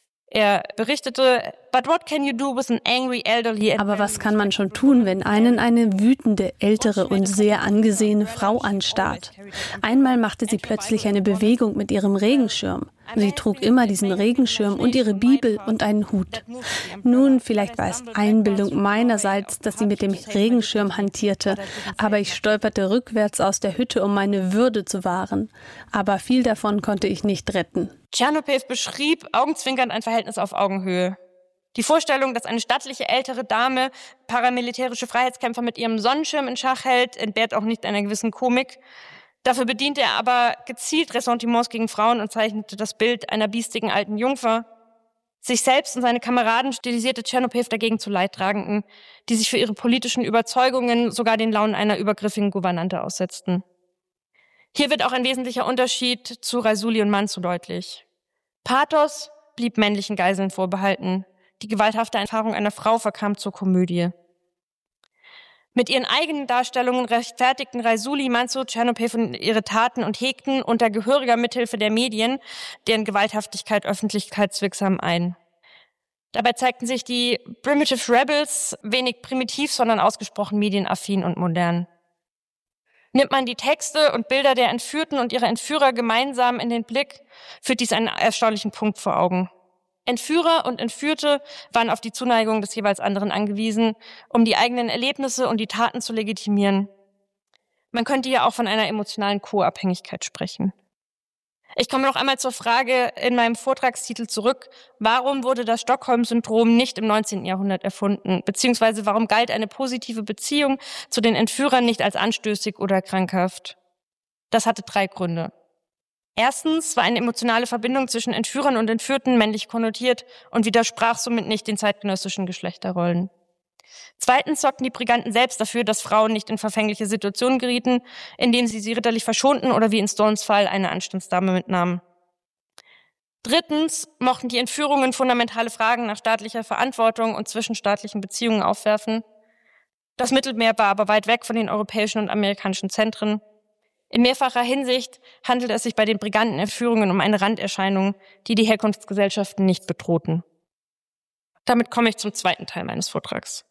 Er berichtete, but what can you do with an angry elderly... Aber was kann man schon tun, wenn einen eine wütende, ältere und sehr angesehene Frau anstarrt? Einmal machte sie plötzlich eine Bewegung mit ihrem Regenschirm. Sie trug immer diesen Regenschirm und ihre Bibel und einen Hut. Nun, vielleicht war es Einbildung meinerseits, dass sie mit dem Regenschirm hantierte, aber ich stolperte rückwärts aus der Hütte, um meine Würde zu wahren. Aber viel davon konnte ich nicht retten. Chernopev beschrieb augenzwinkernd ein Verhältnis auf Augenhöhe. Die Vorstellung, dass eine stattliche ältere Dame paramilitärische Freiheitskämpfer mit ihrem Sonnenschirm in Schach hält, entbehrt auch nicht einer gewissen Komik. Dafür bediente er aber gezielt Ressentiments gegen Frauen und zeichnete das Bild einer biestigen alten Jungfer. Sich selbst und seine Kameraden stilisierte Chernopev dagegen zu Leidtragenden, die sich für ihre politischen Überzeugungen sogar den Launen einer übergriffigen Gouvernante aussetzten. Hier wird auch ein wesentlicher Unterschied zu Raisuli und Manzo deutlich. Pathos blieb männlichen Geiseln vorbehalten. Die gewalthafte Erfahrung einer Frau verkam zur Komödie. Mit ihren eigenen Darstellungen rechtfertigten Raisuli, Manzo, Chernopev ihre Taten und hegten unter gehöriger Mithilfe der Medien deren Gewalthaftigkeit öffentlichkeitswirksam ein. Dabei zeigten sich die Primitive Rebels wenig primitiv, sondern ausgesprochen medienaffin und modern. Nimmt man die Texte und Bilder der Entführten und ihrer Entführer gemeinsam in den Blick, führt dies einen erstaunlichen Punkt vor Augen. Entführer und Entführte waren auf die Zuneigung des jeweils anderen angewiesen, um die eigenen Erlebnisse und die Taten zu legitimieren. Man könnte ja auch von einer emotionalen Co-Abhängigkeit sprechen. Ich komme noch einmal zur Frage in meinem Vortragstitel zurück. Warum wurde das Stockholm-Syndrom nicht im neunzehnten Jahrhundert erfunden? Beziehungsweise warum galt eine positive Beziehung zu den Entführern nicht als anstößig oder krankhaft? Das hatte drei Gründe. Erstens war eine emotionale Verbindung zwischen Entführern und Entführten männlich konnotiert und widersprach somit nicht den zeitgenössischen Geschlechterrollen. Zweitens sorgten die Briganten selbst dafür, dass Frauen nicht in verfängliche Situationen gerieten, indem sie sie ritterlich verschonten oder wie in Stones Fall eine Anstandsdame mitnahmen. Drittens mochten die Entführungen fundamentale Fragen nach staatlicher Verantwortung und zwischenstaatlichen Beziehungen aufwerfen. Das Mittelmeer war aber weit weg von den europäischen und amerikanischen Zentren. In mehrfacher Hinsicht handelt es sich bei den Brigantenentführungen um eine Randerscheinung, die die Herkunftsgesellschaften nicht bedrohten. Damit komme ich zum zweiten Teil meines Vortrags.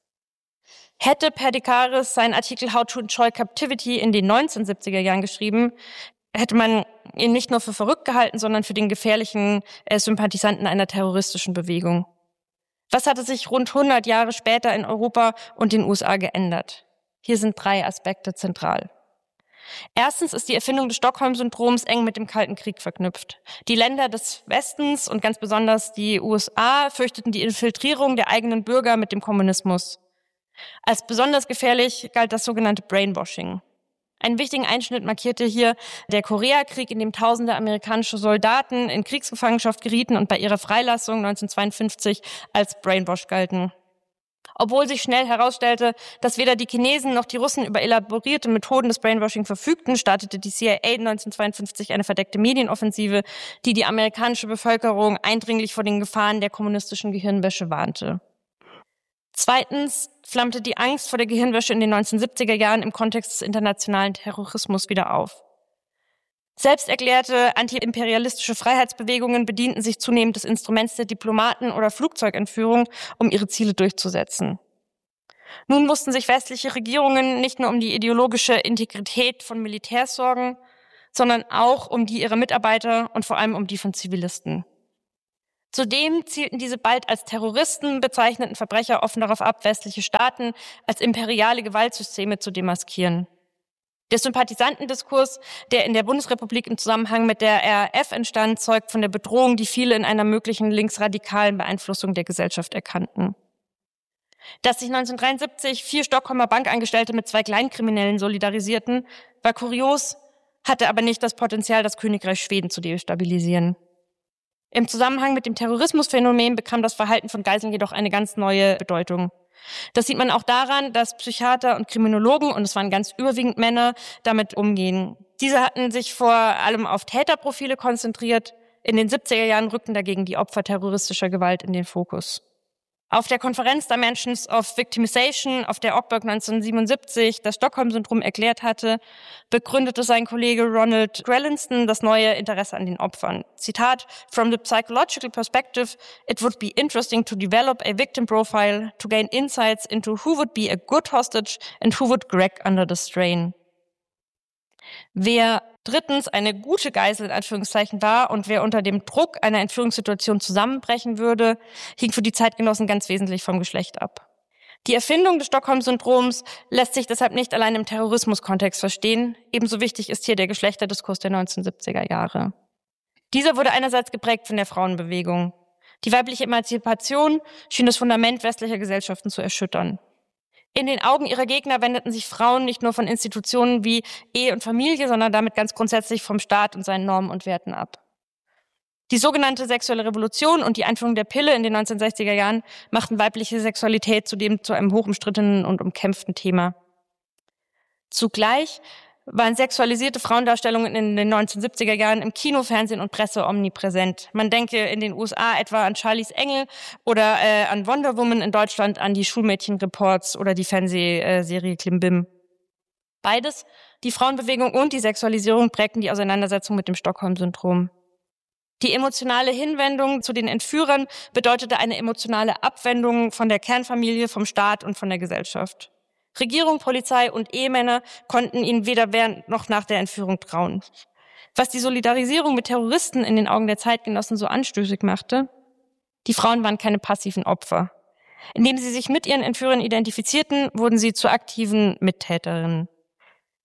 Hätte Perdicaris seinen Artikel How to Enjoy Captivity in den neunzehnhundertsiebziger Jahren geschrieben, hätte man ihn nicht nur für verrückt gehalten, sondern für den gefährlichen äh, Sympathisanten einer terroristischen Bewegung. Was hatte sich rund hundert Jahre später in Europa und den U S A geändert? Hier sind drei Aspekte zentral. Erstens ist die Erfindung des Stockholm-Syndroms eng mit dem Kalten Krieg verknüpft. Die Länder des Westens und ganz besonders die U S A fürchteten die Infiltrierung der eigenen Bürger mit dem Kommunismus. Als besonders gefährlich galt das sogenannte Brainwashing. Einen wichtigen Einschnitt markierte hier der Koreakrieg, in dem tausende amerikanische Soldaten in Kriegsgefangenschaft gerieten und bei ihrer Freilassung neunzehnhundertzweiundfünfzig als Brainwash galten. Obwohl sich schnell herausstellte, dass weder die Chinesen noch die Russen über elaborierte Methoden des Brainwashing verfügten, startete die C I A neunzehnhundertzweiundfünfzig eine verdeckte Medienoffensive, die die amerikanische Bevölkerung eindringlich vor den Gefahren der kommunistischen Gehirnwäsche warnte. Zweitens flammte die Angst vor der Gehirnwäsche in den neunzehnhundertsiebziger Jahren im Kontext des internationalen Terrorismus wieder auf. Selbst erklärte antiimperialistische Freiheitsbewegungen bedienten sich zunehmend des Instruments der Diplomaten oder Flugzeugentführung, um ihre Ziele durchzusetzen. Nun mussten sich westliche Regierungen nicht nur um die ideologische Integrität von Militärs sorgen, sondern auch um die ihrer Mitarbeiter und vor allem um die von Zivilisten. Zudem zielten diese bald als Terroristen bezeichneten Verbrecher offen darauf ab, westliche Staaten als imperiale Gewaltsysteme zu demaskieren. Der Sympathisantendiskurs, der in der Bundesrepublik im Zusammenhang mit der R A F entstand, zeugt von der Bedrohung, die viele in einer möglichen linksradikalen Beeinflussung der Gesellschaft erkannten. Dass sich neunzehnhundertdreiundsiebzig vier Stockholmer Bankangestellte mit zwei Kleinkriminellen solidarisierten, war kurios, hatte aber nicht das Potenzial, das Königreich Schweden zu destabilisieren. Im Zusammenhang mit dem Terrorismusphänomen bekam das Verhalten von Geiseln jedoch eine ganz neue Bedeutung. Das sieht man auch daran, dass Psychiater und Kriminologen, und es waren ganz überwiegend Männer, damit umgehen. Diese hatten sich vor allem auf Täterprofile konzentriert. In den siebziger Jahren rückten dagegen die Opfer terroristischer Gewalt in den Fokus. Auf der Konferenz Dimensions of Victimization, auf der Ockberg neunzehnhundertsiebenundsiebzig das Stockholm-Syndrom erklärt hatte, begründete sein Kollege Ronald Grellinston das neue Interesse an den Opfern. Zitat: From the psychological perspective, it would be interesting to develop a victim profile to gain insights into who would be a good hostage and who would crack under the strain. Wer drittens eine gute Geisel in Anführungszeichen war und wer unter dem Druck einer Entführungssituation zusammenbrechen würde, hing für die Zeitgenossen ganz wesentlich vom Geschlecht ab. Die Erfindung des Stockholm-Syndroms lässt sich deshalb nicht allein im Terrorismuskontext verstehen. Ebenso wichtig ist hier der Geschlechterdiskurs der neunzehnhundertsiebziger Jahre. Dieser wurde einerseits geprägt von der Frauenbewegung. Die weibliche Emanzipation schien das Fundament westlicher Gesellschaften zu erschüttern. In den Augen ihrer Gegner wendeten sich Frauen nicht nur von Institutionen wie Ehe und Familie, sondern damit ganz grundsätzlich vom Staat und seinen Normen und Werten ab. Die sogenannte sexuelle Revolution und die Einführung der Pille in den neunzehnhundertsechziger Jahren machten weibliche Sexualität zudem zu einem hochumstrittenen und umkämpften Thema. Zugleich waren sexualisierte Frauendarstellungen in den neunzehnhundertsiebziger Jahren im Kino, Fernsehen und Presse omnipräsent. Man denke in den U S A etwa an Charlies Engel oder äh, an Wonder Woman, in Deutschland an die Schulmädchenreports oder die Fernsehserie Klimbim. Beides, die Frauenbewegung und die Sexualisierung, prägten die Auseinandersetzung mit dem Stockholm-Syndrom. Die emotionale Hinwendung zu den Entführern bedeutete eine emotionale Abwendung von der Kernfamilie, vom Staat und von der Gesellschaft. Regierung, Polizei und Ehemänner konnten ihnen weder während noch nach der Entführung trauen. Was die Solidarisierung mit Terroristen in den Augen der Zeitgenossen so anstößig machte: Die Frauen waren keine passiven Opfer. Indem sie sich mit ihren Entführern identifizierten, wurden sie zu aktiven Mittäterinnen.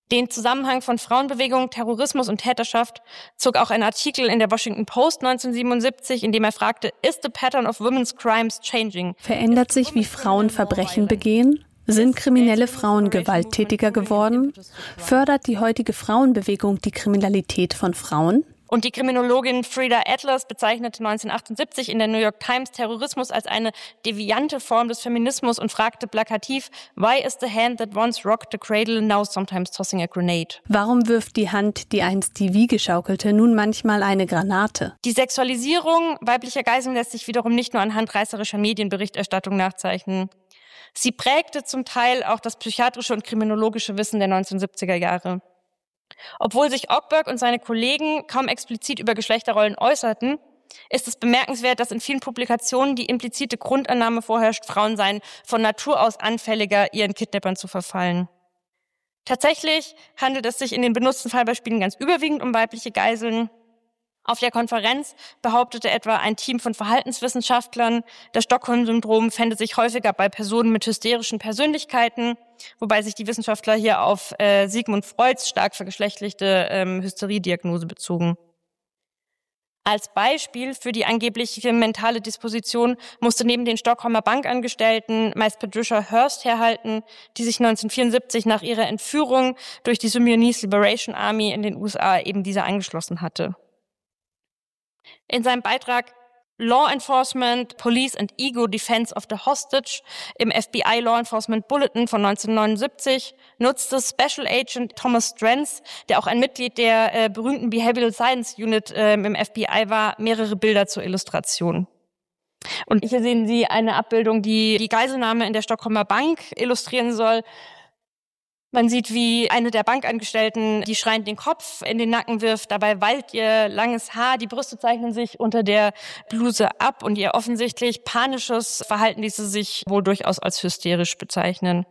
Den Zusammenhang von Frauenbewegung, Terrorismus und Täterschaft zog auch ein Artikel in der Washington Post neunzehnhundertsiebenundsiebzig, in dem er fragte, "Is the pattern of women's crimes changing?" Verändert sich, wie Frauen Verbrechen begehen? Sind kriminelle Frauen gewalttätiger geworden? Fördert die heutige Frauenbewegung die Kriminalität von Frauen? Und die Kriminologin Freda Atlas bezeichnete neunzehnhundertachtundsiebzig in der New York Times Terrorismus als eine deviante Form des Feminismus und fragte plakativ, "Why is the hand that once rocked the cradle now sometimes tossing a grenade?" Warum wirft die Hand, die einst die Wiege schaukelte, nun manchmal eine Granate? Die Sexualisierung weiblicher Geiseln lässt sich wiederum nicht nur anhand reißerischer Medienberichterstattung nachzeichnen. Sie prägte zum Teil auch das psychiatrische und kriminologische Wissen der neunzehnhundertsiebziger Jahre. Obwohl sich Ogburg und seine Kollegen kaum explizit über Geschlechterrollen äußerten, ist es bemerkenswert, dass in vielen Publikationen die implizite Grundannahme vorherrscht, Frauen seien von Natur aus anfälliger, ihren Kidnappern zu verfallen. Tatsächlich handelt es sich in den benutzten Fallbeispielen ganz überwiegend um weibliche Geiseln. Auf der Konferenz behauptete etwa ein Team von Verhaltenswissenschaftlern, das Stockholm-Syndrom fände sich häufiger bei Personen mit hysterischen Persönlichkeiten, wobei sich die Wissenschaftler hier auf äh, Sigmund Freuds stark vergeschlechtlichte ähm, Hysteriediagnose bezogen. Als Beispiel für die angebliche mentale Disposition musste neben den Stockholmer Bankangestellten meist Patricia Hearst herhalten, die sich neunzehnhundertvierundsiebzig nach ihrer Entführung durch die Symbionese Liberation Army in den U S A eben dieser angeschlossen hatte. In seinem Beitrag Law Enforcement, Police and Ego Defense of the Hostage im F B I Law Enforcement Bulletin von neunzehnhundertneunundsiebzig nutzte Special Agent Thomas Stranz, der auch ein Mitglied der äh, berühmten Behavioral Science Unit äh, im F B I war, mehrere Bilder zur Illustration. Und hier sehen Sie eine Abbildung, die die Geiselnahme in der Stockholmer Bank illustrieren soll. Man sieht, wie eine der Bankangestellten die schreiend den Kopf in den Nacken wirft. Dabei wallt ihr langes Haar, die Brüste zeichnen sich unter der Bluse ab und ihr offensichtlich panisches Verhalten ließe sich wohl durchaus als hysterisch bezeichnen.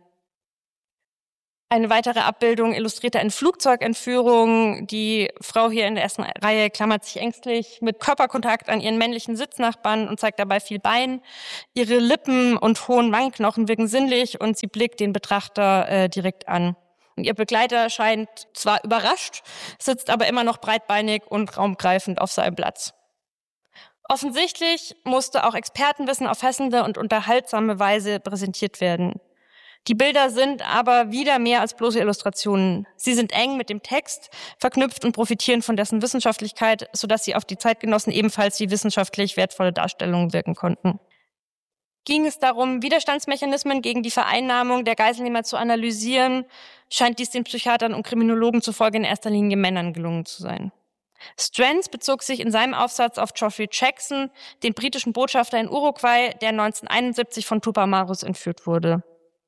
Eine weitere Abbildung illustrierte eine Flugzeugentführung. Die Frau hier in der ersten Reihe klammert sich ängstlich mit Körperkontakt an ihren männlichen Sitznachbarn und zeigt dabei viel Bein. Ihre Lippen und hohen Wangenknochen wirken sinnlich und sie blickt den Betrachter äh, direkt an. Und ihr Begleiter scheint zwar überrascht, sitzt aber immer noch breitbeinig und raumgreifend auf seinem Platz. Offensichtlich musste auch Expertenwissen auf fesselnde und unterhaltsame Weise präsentiert werden. Die Bilder sind aber wieder mehr als bloße Illustrationen. Sie sind eng mit dem Text verknüpft und profitieren von dessen Wissenschaftlichkeit, sodass sie auf die Zeitgenossen ebenfalls wie wissenschaftlich wertvolle Darstellungen wirken konnten. Ging es darum, Widerstandsmechanismen gegen die Vereinnahmung der Geiselnehmer zu analysieren, scheint dies den Psychiatern und Kriminologen zufolge in erster Linie Männern gelungen zu sein. Stranz bezog sich in seinem Aufsatz auf Geoffrey Jackson, den britischen Botschafter in Uruguay, der neunzehnhunderteinundsiebzig von Tupamaros entführt wurde.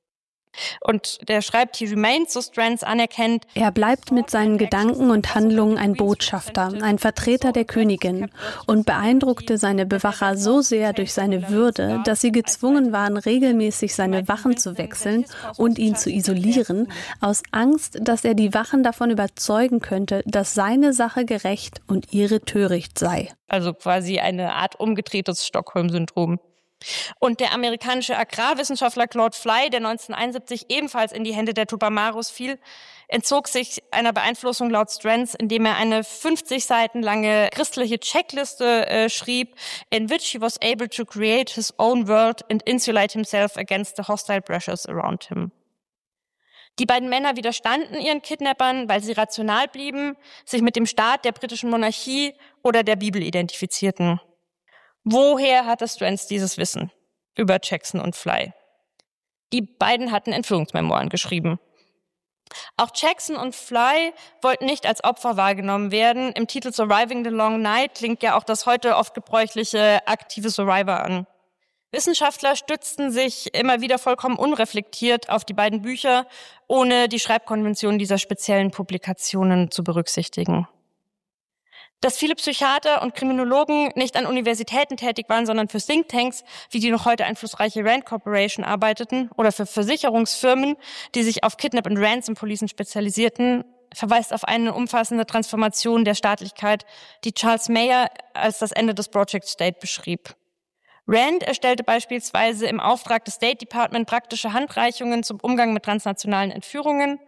Und der schreibt, he remains, so Stranz anerkennt. Er bleibt mit seinen Gedanken und Handlungen ein Botschafter, ein Vertreter der Königin und beeindruckte seine Bewacher so sehr durch seine Würde, dass sie gezwungen waren, regelmäßig seine Wachen zu wechseln und ihn zu isolieren, aus Angst, dass er die Wachen davon überzeugen könnte, dass seine Sache gerecht und ihre töricht sei. Also quasi eine Art umgedrehtes Stockholm-Syndrom. Und der amerikanische Agrarwissenschaftler Claude Fly, der neunzehnhunderteinundsiebzig ebenfalls in die Hände der Tupamaros fiel, entzog sich einer Beeinflussung laut Stranz, indem er eine fünfzig Seiten lange christliche Checkliste äh, schrieb, in which he was able to create his own world and insulate himself against the hostile pressures around him. Die beiden Männer widerstanden ihren Kidnappern, weil sie rational blieben, sich mit dem Staat, der britischen Monarchie oder der Bibel identifizierten. Woher hatte Stranz dieses Wissen über Jackson und Fly? Die beiden hatten Entführungsmemoiren geschrieben. Auch Jackson und Fly wollten nicht als Opfer wahrgenommen werden. Im Titel Surviving the Long Night klingt ja auch das heute oft gebräuchliche aktive Survivor an. Wissenschaftler stützten sich immer wieder vollkommen unreflektiert auf die beiden Bücher, ohne die Schreibkonvention dieser speziellen Publikationen zu berücksichtigen. Dass viele Psychiater und Kriminologen nicht an Universitäten tätig waren, sondern für Thinktanks, wie die noch heute einflussreiche Rand Corporation arbeiteten, oder für Versicherungsfirmen, die sich auf Kidnap- und Ransom-Policen spezialisierten, verweist auf eine umfassende Transformation der Staatlichkeit, die Charles Mayer als das Ende des Project State beschrieb. Rand erstellte beispielsweise im Auftrag des State Department praktische Handreichungen zum Umgang mit transnationalen Entführungen.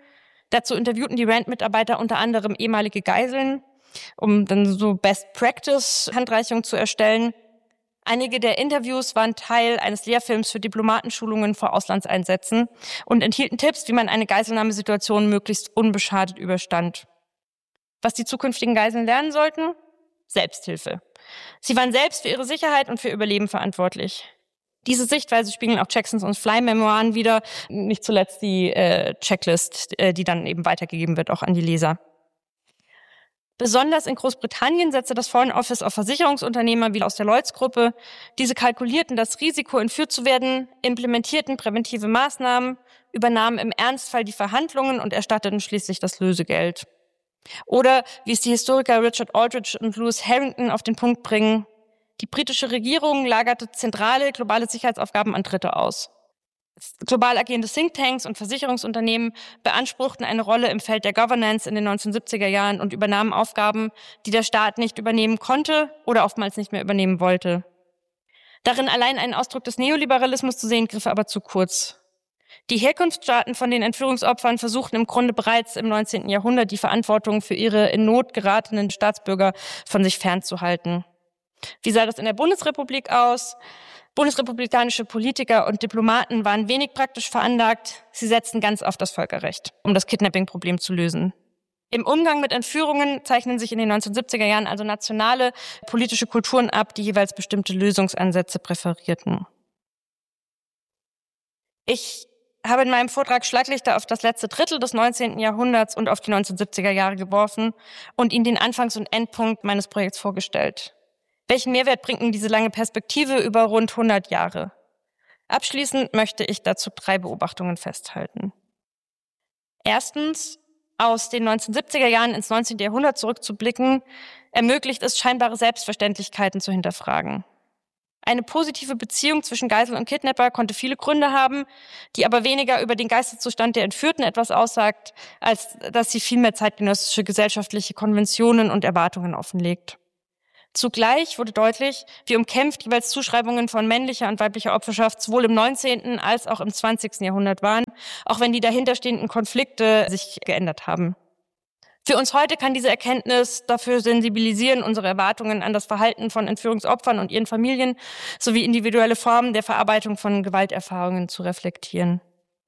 Dazu interviewten die Rand-Mitarbeiter unter anderem ehemalige Geiseln, um dann so Best-Practice-Handreichungen zu erstellen. Einige der Interviews waren Teil eines Lehrfilms für Diplomatenschulungen vor Auslandseinsätzen und enthielten Tipps, wie man eine Geiselnahmesituation möglichst unbeschadet überstand. Was die zukünftigen Geiseln lernen sollten? Selbsthilfe. Sie waren selbst für ihre Sicherheit und für Überleben verantwortlich. Diese Sichtweise spiegeln auch Jacksons und Fly-Memoiren wider, nicht zuletzt die äh, Checklist, äh, die dann eben weitergegeben wird, auch an die Leser. Besonders in Großbritannien setzte das Foreign Office auf Versicherungsunternehmer wie aus der Lloyds-Gruppe. Diese kalkulierten das Risiko, entführt zu werden, implementierten präventive Maßnahmen, übernahmen im Ernstfall die Verhandlungen und erstatteten schließlich das Lösegeld. Oder, wie es die Historiker Richard Aldrich und Lewis Harrington auf den Punkt bringen, die britische Regierung lagerte zentrale globale Sicherheitsaufgaben an Dritte aus. Global agierende Thinktanks und Versicherungsunternehmen beanspruchten eine Rolle im Feld der Governance in den neunzehnhundertsiebziger Jahren und übernahmen Aufgaben, die der Staat nicht übernehmen konnte oder oftmals nicht mehr übernehmen wollte. Darin allein einen Ausdruck des Neoliberalismus zu sehen, griff aber zu kurz. Die Herkunftsstaaten von den Entführungsopfern versuchten im Grunde bereits im neunzehnten Jahrhundert die Verantwortung für ihre in Not geratenen Staatsbürger von sich fernzuhalten. Wie sah das in der Bundesrepublik aus? Bundesrepublikanische Politiker und Diplomaten waren wenig praktisch veranlagt. Sie setzten ganz auf das Völkerrecht, um das Kidnapping-Problem zu lösen. Im Umgang mit Entführungen zeichnen sich in den neunzehnhundertsiebziger Jahren also nationale politische Kulturen ab, die jeweils bestimmte Lösungsansätze präferierten. Ich habe in meinem Vortrag Schlaglichter auf das letzte Drittel des neunzehnten Jahrhunderts und auf die neunzehnhundertsiebziger Jahre geworfen und Ihnen den Anfangs- und Endpunkt meines Projekts vorgestellt. Welchen Mehrwert bringt Ihnen diese lange Perspektive über rund hundert Jahre? Abschließend möchte ich dazu drei Beobachtungen festhalten. Erstens, aus den neunzehnhundertsiebziger Jahren ins neunzehnte Jahrhundert zurückzublicken, ermöglicht es, scheinbare Selbstverständlichkeiten zu hinterfragen. Eine positive Beziehung zwischen Geisel und Kidnapper konnte viele Gründe haben, die aber weniger über den Geisteszustand der Entführten etwas aussagt, als dass sie vielmehr zeitgenössische gesellschaftliche Konventionen und Erwartungen offenlegt. Zugleich wurde deutlich, wie umkämpft jeweils Zuschreibungen von männlicher und weiblicher Opferschaft sowohl im neunzehnten als auch im zwanzigsten Jahrhundert waren, auch wenn die dahinterstehenden Konflikte sich geändert haben. Für uns heute kann diese Erkenntnis dafür sensibilisieren, unsere Erwartungen an das Verhalten von Entführungsopfern und ihren Familien sowie individuelle Formen der Verarbeitung von Gewalterfahrungen zu reflektieren.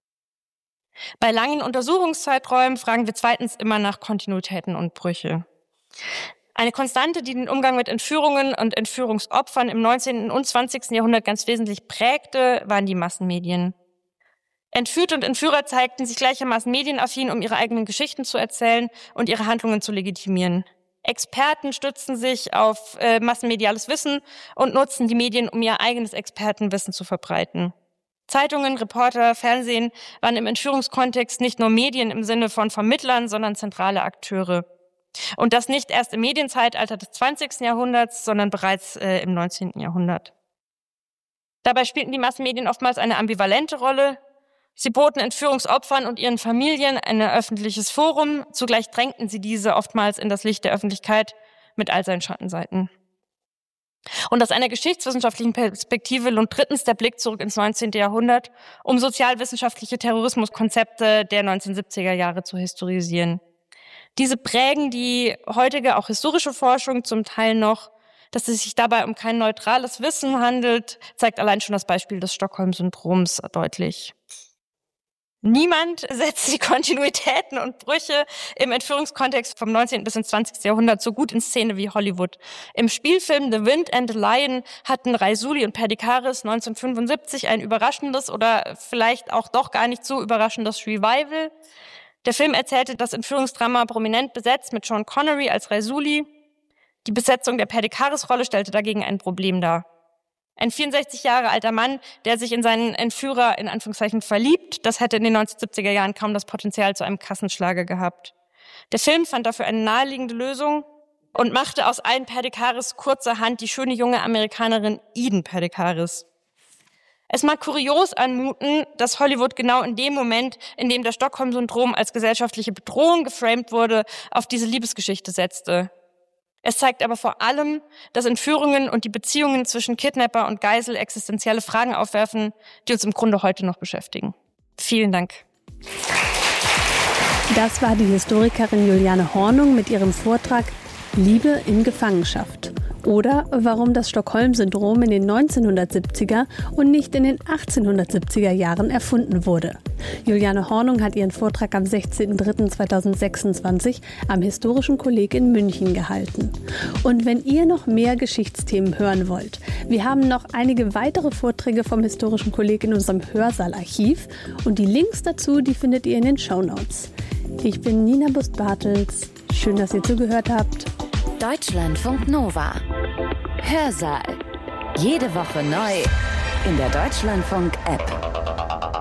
Bei langen Untersuchungszeiträumen fragen wir zweitens immer nach Kontinuitäten und Brüche. Eine Konstante, die den Umgang mit Entführungen und Entführungsopfern im neunzehnten und zwanzigsten Jahrhundert ganz wesentlich prägte, waren die Massenmedien. Entführte und Entführer zeigten sich gleichermaßen medienaffin, um ihre eigenen Geschichten zu erzählen und ihre Handlungen zu legitimieren. Experten stützten sich auf äh, massenmediales Wissen und nutzten die Medien, um ihr eigenes Expertenwissen zu verbreiten. Zeitungen, Reporter, Fernsehen waren im Entführungskontext nicht nur Medien im Sinne von Vermittlern, sondern zentrale Akteure. Und das nicht erst im Medienzeitalter des zwanzigsten Jahrhunderts, sondern bereits äh, im neunzehnten Jahrhundert. Dabei spielten die Massenmedien oftmals eine ambivalente Rolle. Sie boten Entführungsopfern und ihren Familien ein öffentliches Forum, zugleich drängten sie diese oftmals in das Licht der Öffentlichkeit mit all seinen Schattenseiten. Und aus einer geschichtswissenschaftlichen Perspektive lohnt drittens der Blick zurück ins neunzehnte Jahrhundert, um sozialwissenschaftliche Terrorismuskonzepte der neunzehnhundertsiebziger Jahre zu historisieren. Diese prägen die heutige, auch historische Forschung zum Teil noch. Dass es sich dabei um kein neutrales Wissen handelt, zeigt allein schon das Beispiel des Stockholm-Syndroms deutlich. Niemand setzt die Kontinuitäten und Brüche im Entführungskontext vom neunzehnten bis ins zwanzigsten Jahrhundert so gut in Szene wie Hollywood. Im Spielfilm The Wind and the Lion hatten Raisuli und Perdikaris neunzehnhundertfünfundsiebzig ein überraschendes oder vielleicht auch doch gar nicht so überraschendes Revival. Der Film erzählte das Entführungsdrama prominent besetzt mit Sean Connery als Raisuli. Die Besetzung der Perdikaris-Rolle stellte dagegen ein Problem dar. Ein vierundsechzig Jahre alter Mann, der sich in seinen Entführer in Anführungszeichen verliebt, das hätte in den neunzehnhundertsiebziger Jahren kaum das Potenzial zu einem Kassenschlager gehabt. Der Film fand dafür eine naheliegende Lösung und machte aus allen Perdikaris kurzerhand die schöne junge Amerikanerin Eden Perdikaris. Es mag kurios anmuten, dass Hollywood genau in dem Moment, in dem das Stockholm-Syndrom als gesellschaftliche Bedrohung geframed wurde, auf diese Liebesgeschichte setzte. Es zeigt aber vor allem, dass Entführungen und die Beziehungen zwischen Kidnapper und Geisel existenzielle Fragen aufwerfen, die uns im Grunde heute noch beschäftigen. Vielen Dank. Das war die Historikerin Juliane Hornung mit ihrem Vortrag Liebe in Gefangenschaft. Oder warum das Stockholm-Syndrom in den neunzehnhundertsiebziger und nicht in den achtzehnhundertsiebziger Jahren erfunden wurde. Juliane Hornung hat ihren Vortrag am sechzehnten dritten zweitausendsechsundzwanzig am Historischen Kolleg in München gehalten. Und wenn ihr noch mehr Geschichtsthemen hören wollt, wir haben noch einige weitere Vorträge vom Historischen Kolleg in unserem Hörsaalarchiv und die Links dazu, die findet ihr in den Shownotes. Ich bin Nina Bust-Bartels. Schön, dass ihr zugehört habt. Deutschlandfunk Nova. Hörsaal. Jede Woche neu in der Deutschlandfunk-App.